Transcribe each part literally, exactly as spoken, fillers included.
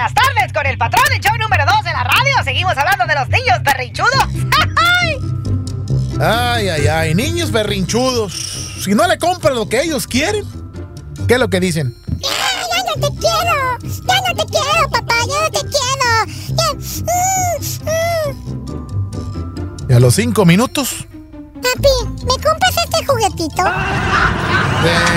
buenas tardes con el patrón, el show número dos de la radio. Seguimos hablando de los niños berrinchudos. Ay, ay, ay, niños berrinchudos. Si no le compran lo que ellos quieren, ¿qué es lo que dicen? Ya, ya no te quiero. Ya no te quiero, papá. Ya no te quiero. Ya. Mm, mm. Y a los cinco minutos. Papi, ¿me compras este juguetito? Eh,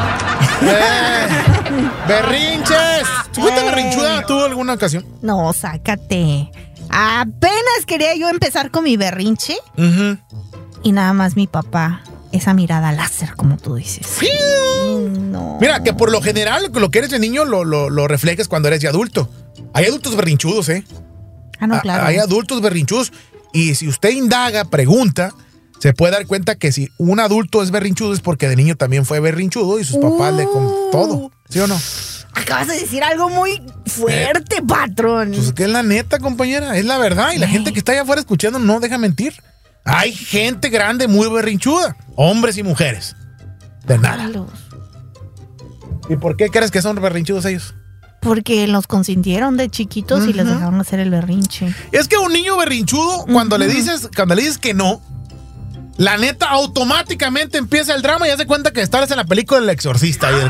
eh, berrinches. ¿Tú fuiste berrinchuda tú alguna ocasión? No, sácate. Apenas quería yo empezar con mi berrinche. Uh-huh. Y nada más mi papá. Esa mirada láser, como tú dices. Sí. No. Mira, que por lo general lo que eres de niño lo, lo, lo reflejas cuando eres de adulto. Hay adultos berrinchudos, ¿eh? Ah, no, claro. Hay adultos berrinchudos. Y si usted indaga, pregunta, se puede dar cuenta que si un adulto es berrinchudo es porque de niño también fue berrinchudo y sus papás uh. le con todo. ¿Sí o no? Acabas de decir algo muy fuerte, eh, patrón. Pues que es la neta, compañera. Es la verdad. Y la Ay. gente que está allá afuera escuchando no deja mentir. Hay gente grande muy berrinchuda. Hombres y mujeres. De nada. Malos. ¿Y por qué crees que son berrinchudos ellos? Porque los consintieron de chiquitos uh-huh. y les dejaron hacer el berrinche. Es que un niño berrinchudo, cuando uh-huh. le dices, cuando le dices que no, la neta automáticamente empieza el drama y hace cuenta que estás en la película del Exorcista. Y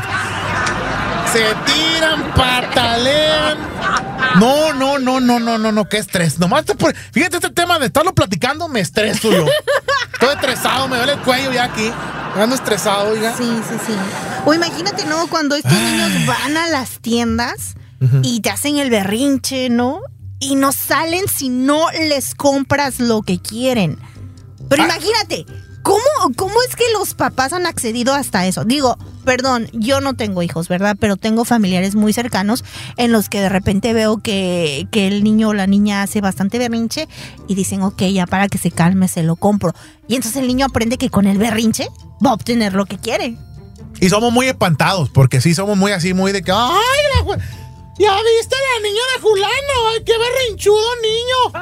se tiran, patalean. No, no, no, no, no, no, no, qué estrés. Nomás te por... Fíjate, este tema de estarlo platicando me estreso yo. Estoy estresado, me duele el cuello ya aquí. Ando estresado, oiga. Sí, sí, sí. O imagínate, ¿no? Cuando estos Ay. niños van a las tiendas uh-huh. y te hacen el berrinche, ¿no? Y no salen si no les compras lo que quieren. Pero ah. imagínate, ¿cómo, ¿cómo es que los papás han accedido hasta eso? Digo, perdón, yo no tengo hijos, ¿verdad? Pero tengo familiares muy cercanos en los que de repente veo que, que el niño o la niña hace bastante berrinche y dicen, ok, ya para que se calme se lo compro. Y entonces el niño aprende que con el berrinche va a obtener lo que quiere. Y somos muy espantados, porque sí somos muy así, muy de que, ¡ay, la, ya viste a la niña de Julano! ¡Ay, qué berrinchudo niño!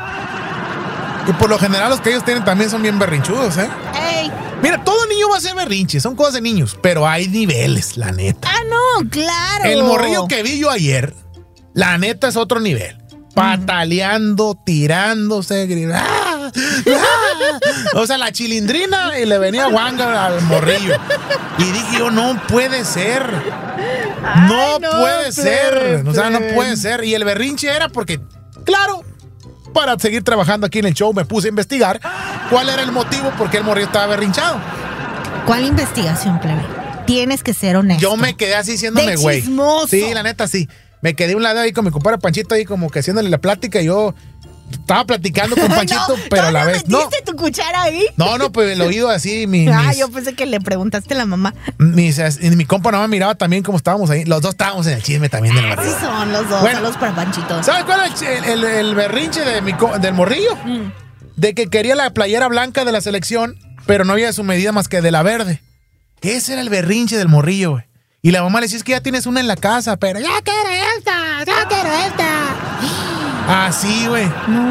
Y por lo general los que ellos tienen también son bien berrinchudos, ¿eh? ¡Ey! Mira, todo niño va a ser berrinche, son cosas de niños, pero hay niveles, la neta. ¡Ah, no! ¡Claro! El morrillo que vi yo ayer, la neta es otro nivel. Pataleando, tirándose, gritando. ¡Ah! ¡Ah! O sea, la chilindrina y le venía guanga al morrillo. Y dije yo, no puede ser. No, Ay, no puede ser. O sea, no puede ser. Y el berrinche era porque, claro, para seguir trabajando aquí en el show me puse a investigar cuál era el motivo por qué el morrillo estaba berrinchado. ¿Cuál investigación, plebe? Tienes que ser honesto. Yo me quedé así diciéndome, güey. Sí, la neta, sí. Me quedé a un lado ahí con mi compadre Panchito ahí como que haciéndole la plática y yo estaba platicando con Panchito, no, pero a la vez no. ¿Metiste tu cuchara ahí? No, no, pues el oído así. Mi, ah, mis, yo pensé que le preguntaste a la mamá. Mis, y mi compa no me miraba también como estábamos ahí. Los dos estábamos en el chisme también del barrio. Sí son los dos, bueno, saludos para Panchito. ¿Sabes cuál es el, el, el berrinche de mi, del morrillo? Mm. De que quería la playera blanca de la selección, pero no había su medida más que de la verde. Ese era el berrinche del morrillo, güey. Y la mamá le decía, es que ya tienes una en la casa, pero ya quiero esta, ya quiero esta. Así, güey.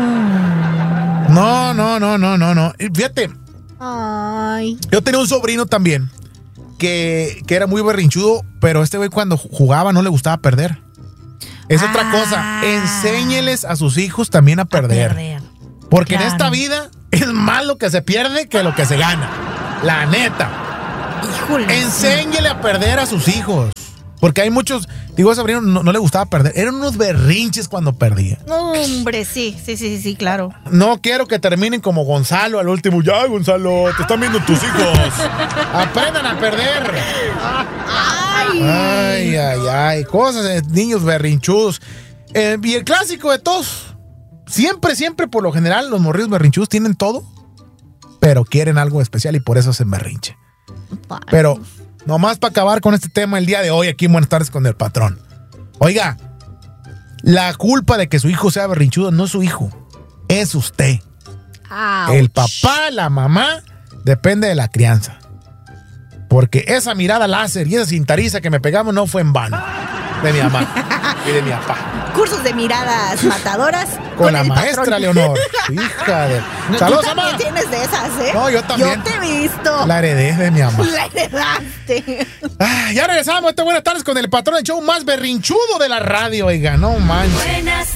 No, no, no, no, no, no. Fíjate. Ay. Yo tenía un sobrino también que, que era muy berrinchudo, pero este güey cuando jugaba no le gustaba perder. Es ah. otra cosa. Enséñeles a sus hijos también a perder. A perder. Porque claro. en esta vida es más lo que se pierde que lo que se gana. La neta. Híjole. Enséñele a perder a sus hijos. Porque hay muchos, digo, a sobrino no, no le gustaba perder. Eran unos berrinches cuando perdía. Hombre, sí, sí, sí, sí, claro. No quiero que terminen como Gonzalo al último. Ya, Gonzalo, te están viendo tus hijos. Aprendan a perder. Ay, ay, ay, ay. Cosas de niños berrinchudos. Eh, y el clásico de todos. Siempre, siempre, por lo general, los morrillos berrinchudos tienen todo, pero quieren algo especial y por eso se berrinche. Vale. Pero, nomás para acabar con este tema el día de hoy, aquí en Buenas Tardes con el Patrón. Oiga, la culpa de que su hijo sea berrinchudo no es su hijo, es usted. Ouch. El papá, la mamá, depende de la crianza. Porque esa mirada láser y esa cintariza que me pegamos no fue en vano. De mi mamá y de mi papá. Cursos de miradas matadoras Con, Con la el maestra, patrón. Leonor. Hija de... Tú Saludos, también mamá. tienes de esas, ¿eh? No, yo también. Yo te he visto. La heredé de mi mamá. La heredaste. Ah, ya regresamos. Este buenas tardes con el patrón del show más berrinchudo de la radio, oiga. No manches.